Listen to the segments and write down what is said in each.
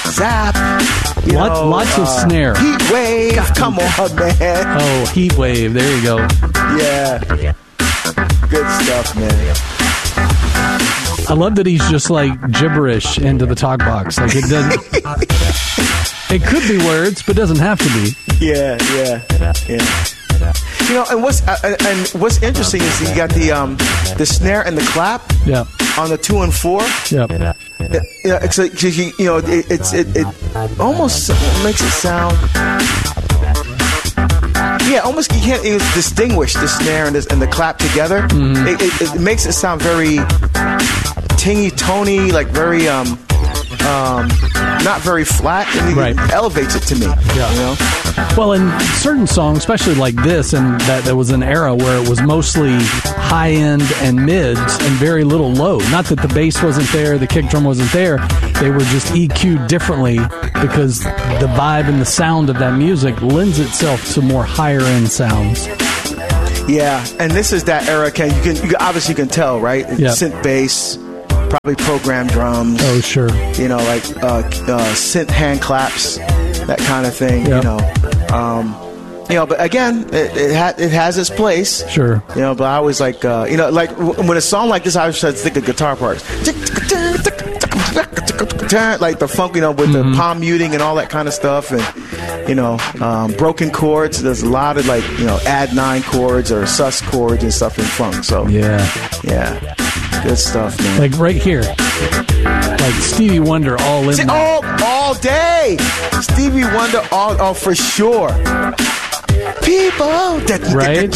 zap. Lots of snare. Heat wave. Come on, man. Oh, heat wave. There you go. Yeah. Good stuff, man. I love that he's just like gibberish into the talk box. Like it doesn't. It could be words, but doesn't have to be. Yeah. You know, and what's interesting is you got the snare and the clap. Yeah. On the 2 and 4. Yeah. Yeah. It's like, it almost makes it sound. Yeah, almost you can't even distinguish the snare and the clap together. Mm-hmm. It makes it sound very tingy, tony, like very not very flat. And right. It elevates it to me. Yeah. You know? Well, in certain songs, especially like this, and that there was an era where it was mostly high end and mids and very little low. Not that the bass wasn't there, the kick drum wasn't there. They were just EQ'd differently because the vibe and the sound of that music lends itself to more higher end sounds. Yeah, and this is that era. You obviously can tell, right? Yeah. Synth bass, probably programmed drums. Oh, sure. You know, like synth hand claps, that kind of thing. Yep. But again, it has its place. Sure. You know, but I always like, like when a song like this, I always try to think of guitar parts. Like the funk, with the palm muting and all that kind of stuff, and broken chords. There's a lot of add 9 chords or sus chords and stuff in funk. So yeah, good stuff, man. Like right here, like Stevie Wonder, all in. All day, Stevie Wonder, all for sure. People, right?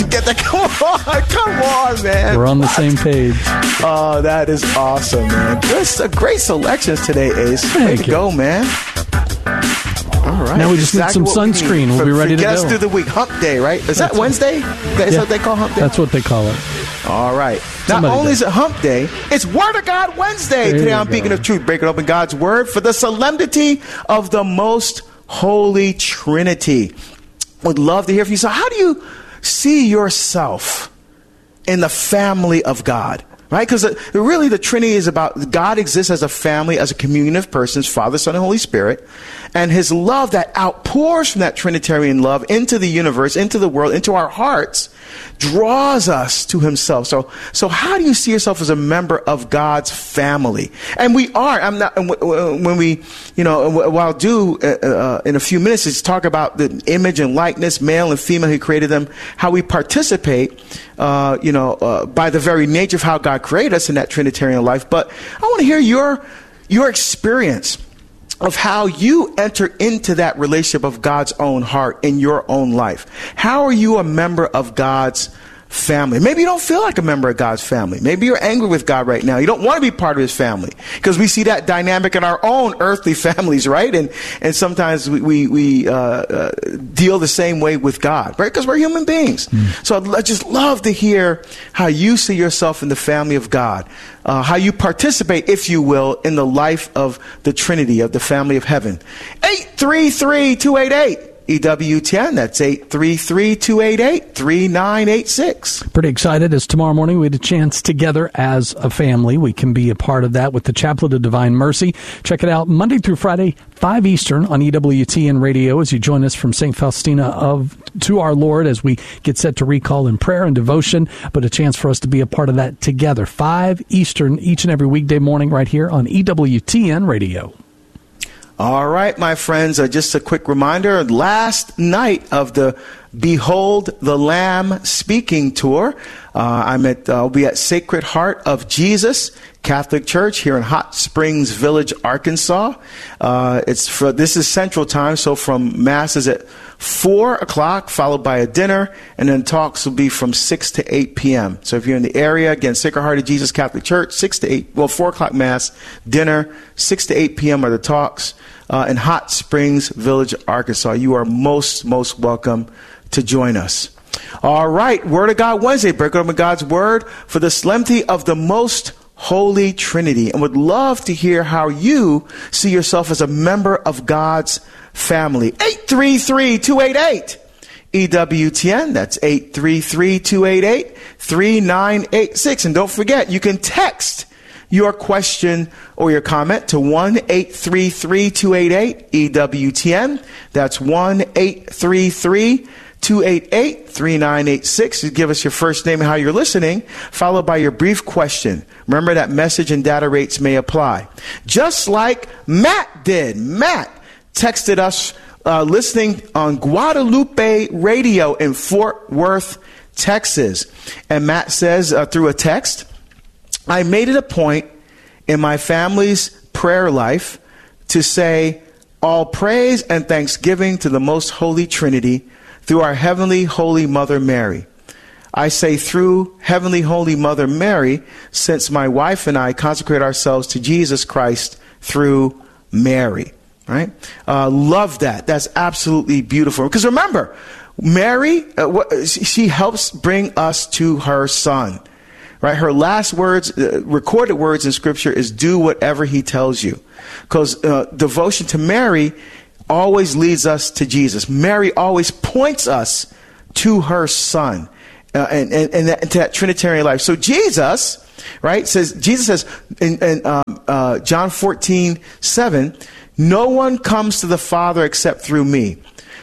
Come on, man. We're on the same page. Oh, that is awesome, man. That's a great selections today, Ace. Way to go, man. All right. Now we just need some sunscreen. We'll be ready to go. Guess through the week. Hump Day, right? Is that Wednesday? That's what they call Hump Day? That's what they call it. All right. Not only is it Hump Day, it's Word of God Wednesday. Today I'm Beacon of Truth, breaking open God's Word for the solemnity of the Most Holy Trinity. Would love to hear from you. So how do you see yourself in the family of God? Right? Because really the Trinity is about God exists as a family, as a communion of persons, Father, Son, and Holy Spirit. And his love that outpours from that Trinitarian love into the universe, into the world, into our hearts, draws us to himself. So how do you see yourself as a member of God's family? And we are. When we, what I'll do in a few minutes is talk about the image and likeness, male and female, he created them, how we participate, by the very nature of how God created us in that Trinitarian life. But I want to hear your experience of how you enter into that relationship of God's own heart in your own life. How are you a member of God's family? Maybe you don't feel like a member of God's family. Maybe you're angry with God right now. You don't want to be part of his family because we see that dynamic in our own earthly families, right? And sometimes we deal the same way with God, right? Because we're human beings. So I'd just love to hear how you see yourself in the family of God, how you participate, if you will, in the life of the Trinity, of the family of heaven. 833-288. EWTN, that's 833-288-3986. Pretty excited as tomorrow morning we had a chance together as a family. We can be a part of that with the Chaplet of Divine Mercy. Check it out Monday through Friday, 5 Eastern on EWTN Radio as you join us from St. Faustina to our Lord as we get set to recall in prayer and devotion, but a chance for us to be a part of that together. 5 Eastern each and every weekday morning right here on EWTN Radio. All right, my friends, just a quick reminder, last night of the Behold the Lamb speaking tour. I'll be at Sacred Heart of Jesus Catholic Church here in Hot Springs Village, Arkansas. This is Central Time, so from Mass is at 4 o'clock, followed by a dinner, and then talks will be from 6 to 8 p.m. So if you're in the area, again, Sacred Heart of Jesus Catholic Church, 4 o'clock Mass, dinner, 6 to 8 p.m. are the talks in Hot Springs Village, Arkansas. You are most welcome to join us. All right, Word of God Wednesday, breaking open God's Word for the solemnity of the Most Holy Trinity, and would love to hear how you see yourself as a member of God's family. 833-288 EWTN, that's 833-288-3986. And don't forget, you can text your question or your comment to 1-833-288-EWTN. That's 1-833-288-3986. You give us your first name and how you're listening, followed by your brief question. Remember that message and data rates may apply. Just like Matt did. Matt texted us listening on Guadalupe Radio in Fort Worth, Texas. And Matt says through a text, I made it a point in my family's prayer life to say all praise and thanksgiving to the most holy Trinity through our heavenly holy Mother Mary. I say through heavenly holy Mother Mary, since my wife and I consecrate ourselves to Jesus Christ through Mary. Right? Love that. That's absolutely beautiful. Because remember, Mary, she helps bring us to her Son. Right? Her last words, recorded words in Scripture is do whatever he tells you. Because devotion to Mary always leads us to Jesus. Mary always points us to her Son and to that Trinitarian life. So Jesus, right, Jesus says in John 14:7, no one comes to the Father except through me.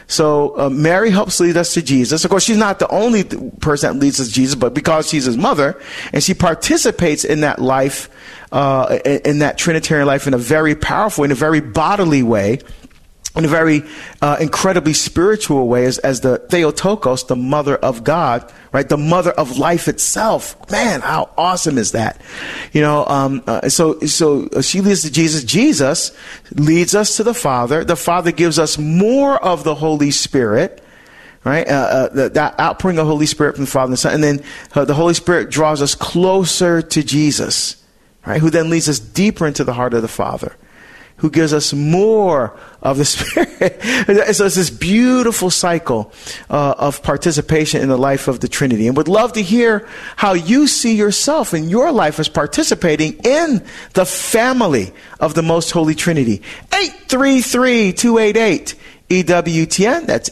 So Mary helps lead us to Jesus. Of course, she's not the only person that leads us to Jesus, but because she's his mother, and she participates in that life, in that Trinitarian life in a very powerful, in a very bodily way, in a very incredibly spiritual way, as the Theotokos, the mother of God, right? The mother of life itself. Man, how awesome is that? You know, so she leads to Jesus. Jesus leads us to the Father. The Father gives us more of the Holy Spirit, right? That outpouring of the Holy Spirit from the Father and the Son. And then the Holy Spirit draws us closer to Jesus, right? Who then leads us deeper into the heart of the Father, who gives us more of the Spirit. So it's this beautiful cycle of participation in the life of the Trinity. And would love to hear how you see yourself in your life as participating in the family of the Most Holy Trinity. 833-288-EWTN. That's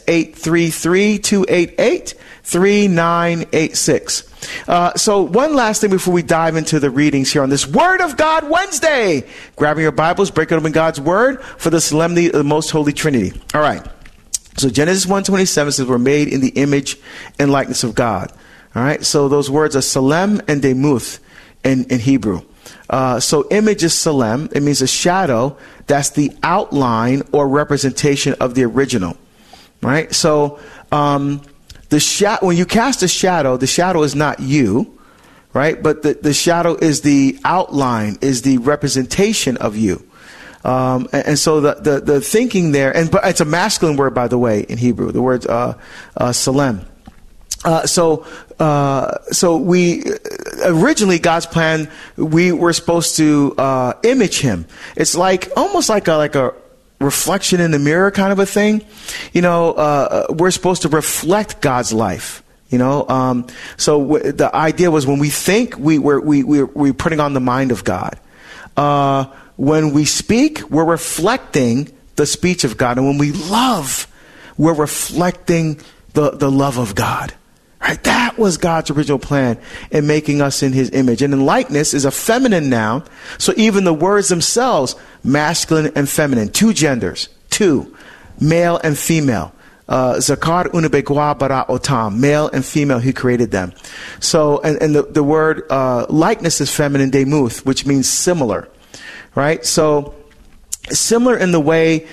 833-288-3986. So one last thing before we dive into the readings here on this Word of God Wednesday. Grabbing your Bibles, break it open God's Word for the solemnity of the Most Holy Trinity. All right. So Genesis 1:27 says we're made in the image and likeness of God. All right. So those words are Salem and Demuth in Hebrew. So image is Salem. It means a shadow. That's the outline or representation of the original. Right. So, when you cast a shadow, the shadow is not you, right? But the shadow is the outline, is the representation of you. And so the thinking there, but it's a masculine word, by the way, in Hebrew, the word Salem. So we originally, God's plan, we were supposed to image him. It's almost like a reflection in the mirror kind of a thing. You know, we're supposed to reflect God's life. You know, so the idea was when we think, we're putting on the mind of God. When we speak, we're reflecting the speech of God, and when we love, we're reflecting the love of God. Right? That was God's original plan in making us in his image. And in likeness is a feminine noun. So even the words themselves, masculine and feminine, two genders, male and female. Zakar unabegwa bara otam, male and female, he created them. So, and the word likeness is feminine, demuth, which means similar. Right? So, similar in the way,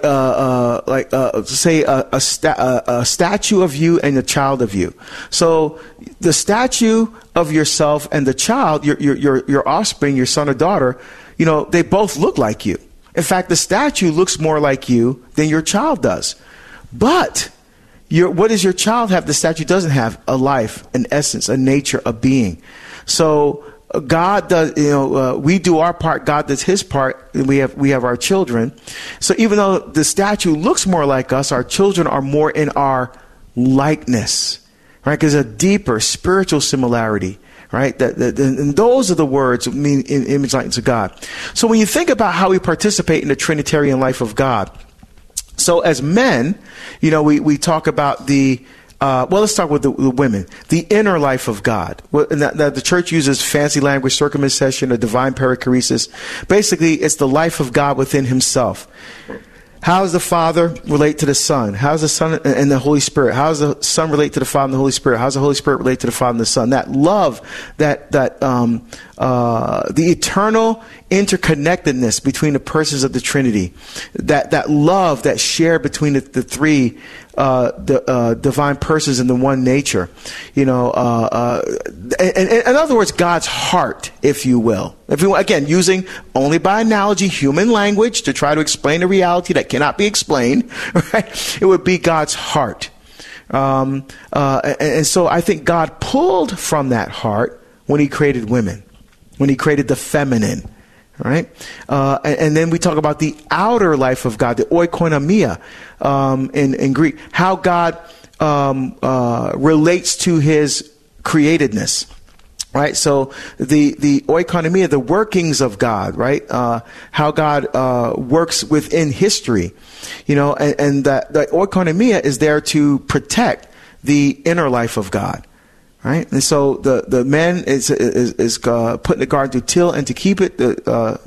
say a statue of you and a child of you. So the statue of yourself and the child, your offspring, your son or daughter, you know, they both look like you. In fact, the statue looks more like you than your child does. But what does your child have the statue doesn't have? A life, an essence, a nature, a being. So God does, we do our part, God does his part, and we have our children. So even though the statue looks more like us, our children are more in our likeness, right? Because a deeper spiritual similarity, right? And those are the words mean in image, likeness of God. So when you think about how we participate in the Trinitarian life of God, so as men, we talk about the let's start with the women. The inner life of God. The church uses fancy language, circumcision, or divine perichoresis. Basically, it's the life of God within himself. How does the Father relate to the Son? How does the Son and the Holy Spirit? How does the Son relate to the Father and the Holy Spirit? How does the Holy Spirit relate to the Father and the Son? That love, the eternal interconnectedness between the persons of the Trinity, that love that shared between the three divine persons in the one nature. In other words, God's heart, if you will. Again, using only by analogy human language to try to explain a reality that cannot be explained, right? It would be God's heart. And so I think God pulled from that heart when he created women, when he created the feminine. Right? And then we talk about the outer life of God, the oikonomia in Greek, how God relates to his createdness. Right? So the oikonomia, the workings of God, right? How God works within history, and the oikonomia is there to protect the inner life of God. Right, and so the man is put in the garden to till and to keep it. The